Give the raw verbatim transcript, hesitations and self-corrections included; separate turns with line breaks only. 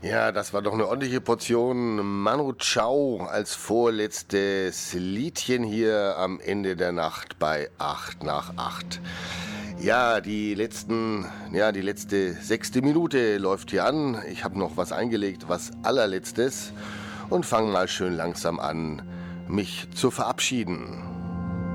Ja, das war doch eine ordentliche Portion Manu Chao als vorletztes Liedchen hier am Ende der Nacht bei acht nach acht. Ja, die letzten, ja, die letzte sechste Minute läuft hier an. Ich habe noch was eingelegt, was allerletztes und fange mal schön langsam an, mich zu verabschieden.